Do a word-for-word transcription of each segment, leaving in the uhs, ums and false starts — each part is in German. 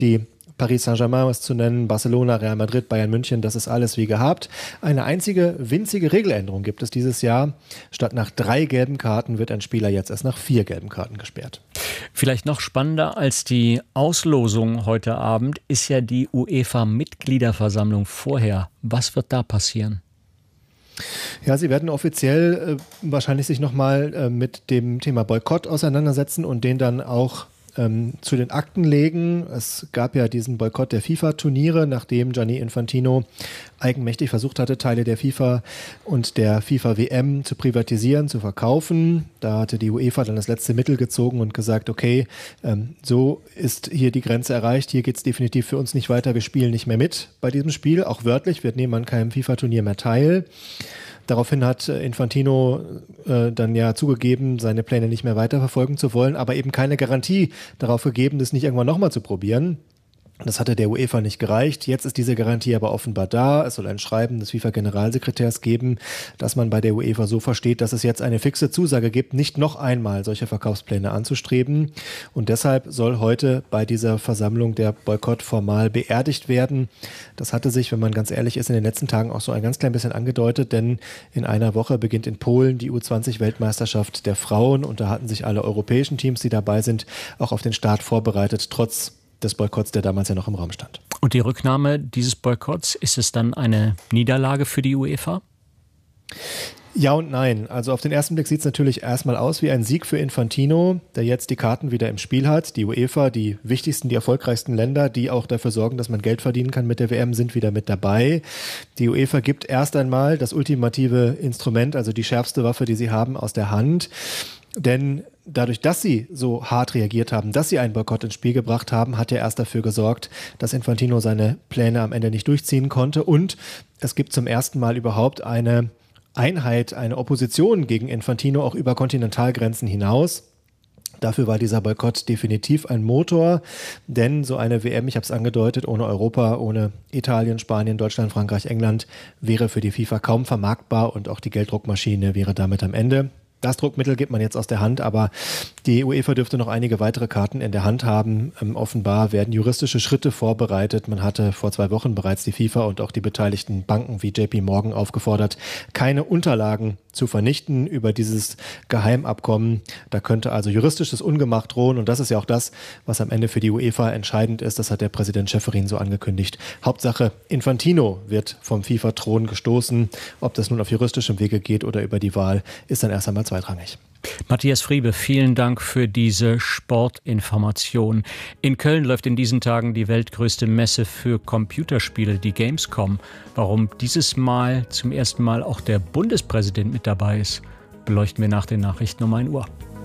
Die Paris Saint-Germain ist zu nennen, Barcelona, Real Madrid, Bayern München, das ist alles wie gehabt. Eine einzige winzige Regeländerung gibt es dieses Jahr. Statt nach drei gelben Karten wird ein Spieler jetzt erst nach vier gelben Karten gesperrt. Vielleicht noch spannender als die Auslosung heute Abend ist ja die UEFA-Mitgliederversammlung vorher. Was wird da passieren? Ja, sie werden offiziell äh, wahrscheinlich sich nochmal äh, mit dem Thema Boykott auseinandersetzen und den dann auch ähm, zu den Akten legen. Es gab ja diesen Boykott der FIFA-Turniere, nachdem Gianni Infantino eigenmächtig versucht hatte, Teile der FIFA und der FIFA-W M zu privatisieren, zu verkaufen. Da hatte die UEFA dann das letzte Mittel gezogen und gesagt, okay, ähm, so ist hier die Grenze erreicht, hier geht es definitiv für uns nicht weiter, wir spielen nicht mehr mit bei diesem Spiel, auch wörtlich, wir nehmen an keinem FIFA-Turnier mehr teil. Daraufhin hat Infantino äh, dann ja zugegeben, seine Pläne nicht mehr weiterverfolgen zu wollen, aber eben keine Garantie darauf gegeben, das nicht irgendwann nochmal zu probieren. Das hatte der UEFA nicht gereicht. Jetzt ist diese Garantie aber offenbar da. Es soll ein Schreiben des FIFA-Generalsekretärs geben, dass man bei der UEFA so versteht, dass es jetzt eine fixe Zusage gibt, nicht noch einmal solche Verkaufspläne anzustreben. Und deshalb soll heute bei dieser Versammlung der Boykott formal beerdigt werden. Das hatte sich, wenn man ganz ehrlich ist, in den letzten Tagen auch so ein ganz klein bisschen angedeutet, denn in einer Woche beginnt in Polen die U zwanzig Weltmeisterschaft der Frauen und da hatten sich alle europäischen Teams, die dabei sind, auch auf den Start vorbereitet, trotz des Boykotts, der damals ja noch im Raum stand. Und die Rücknahme dieses Boykotts, ist es dann eine Niederlage für die UEFA? Ja und nein. Also auf den ersten Blick sieht es natürlich erstmal aus wie ein Sieg für Infantino, der jetzt die Karten wieder im Spiel hat. Die UEFA, die wichtigsten, die erfolgreichsten Länder, die auch dafür sorgen, dass man Geld verdienen kann mit der W M, sind wieder mit dabei. Die UEFA gibt erst einmal das ultimative Instrument, also die schärfste Waffe, die sie haben, aus der Hand. Denn dadurch, dass sie so hart reagiert haben, dass sie einen Boykott ins Spiel gebracht haben, hat er erst dafür gesorgt, dass Infantino seine Pläne am Ende nicht durchziehen konnte. Und es gibt zum ersten Mal überhaupt eine Einheit, eine Opposition gegen Infantino auch über Kontinentalgrenzen hinaus. Dafür war dieser Boykott definitiv ein Motor, denn so eine W M, ich habe es angedeutet, ohne Europa, ohne Italien, Spanien, Deutschland, Frankreich, England, wäre für die FIFA kaum vermarktbar und auch die Gelddruckmaschine wäre damit am Ende. Das Druckmittel gibt man jetzt aus der Hand, aber die UEFA dürfte noch einige weitere Karten in der Hand haben. Ähm, offenbar werden juristische Schritte vorbereitet. Man hatte vor zwei Wochen bereits die FIFA und auch die beteiligten Banken wie J P Morgan aufgefordert, keine Unterlagen zu vernichten über dieses Geheimabkommen. Da könnte also juristisches Ungemach drohen und das ist ja auch das, was am Ende für die UEFA entscheidend ist. Das hat der Präsident Schäferin so angekündigt. Hauptsache Infantino wird vom FIFA-Thron gestoßen. Ob das nun auf juristischem Wege geht oder über die Wahl, ist dann erst einmal zweitrangig. Matthias Friebe, vielen Dank für diese Sportinformation. In Köln läuft in diesen Tagen die weltgrößte Messe für Computerspiele, die Gamescom. Warum dieses Mal zum ersten Mal auch der Bundespräsident mit dabei ist, beleuchten wir nach den Nachrichten um ein Uhr.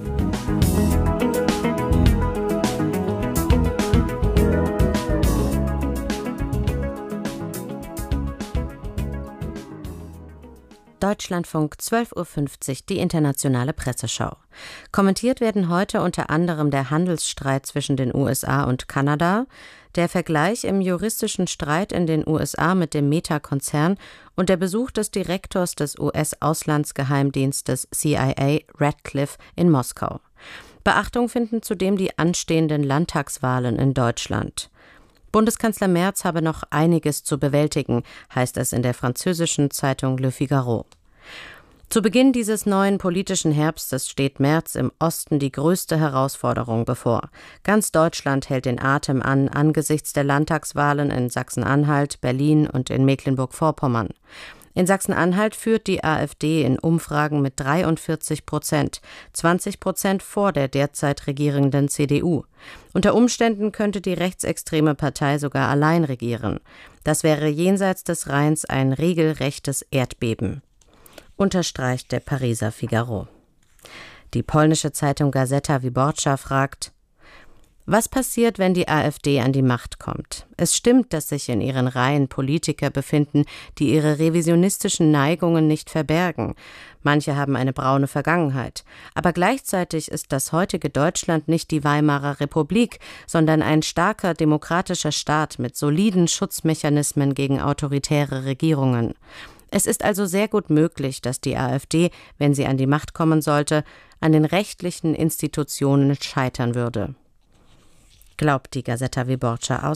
Deutschlandfunk zwölf Uhr fünfzig, die internationale Presseschau. Kommentiert werden heute unter anderem der Handelsstreit zwischen den U S A und Kanada, der Vergleich im juristischen Streit in den U S A mit dem Meta-Konzern und der Besuch des Direktors des U S-Auslandsgeheimdienstes C I A, Radcliffe, in Moskau. Beachtung finden zudem die anstehenden Landtagswahlen in Deutschland. Bundeskanzler Merz habe noch einiges zu bewältigen, heißt es in der französischen Zeitung Le Figaro. Zu Beginn dieses neuen politischen Herbstes steht Merz im Osten die größte Herausforderung bevor. Ganz Deutschland hält den Atem an angesichts der Landtagswahlen in Sachsen-Anhalt, Berlin und in Mecklenburg-Vorpommern. In Sachsen-Anhalt führt die AfD in Umfragen mit dreiundvierzig Prozent, zwanzig Prozent vor der derzeit regierenden C D U. Unter Umständen könnte die rechtsextreme Partei sogar allein regieren. Das wäre jenseits des Rheins ein regelrechtes Erdbeben, unterstreicht der Pariser Figaro. Die polnische Zeitung Gazeta Wyborcza fragt: Was passiert, wenn die AfD an die Macht kommt? Es stimmt, dass sich in ihren Reihen Politiker befinden, die ihre revisionistischen Neigungen nicht verbergen. Manche haben eine braune Vergangenheit. Aber gleichzeitig ist das heutige Deutschland nicht die Weimarer Republik, sondern ein starker demokratischer Staat mit soliden Schutzmechanismen gegen autoritäre Regierungen. Es ist also sehr gut möglich, dass die AfD, wenn sie an die Macht kommen sollte, an den rechtlichen Institutionen scheitern würde. glaubt die Gazeta Wyborcza aus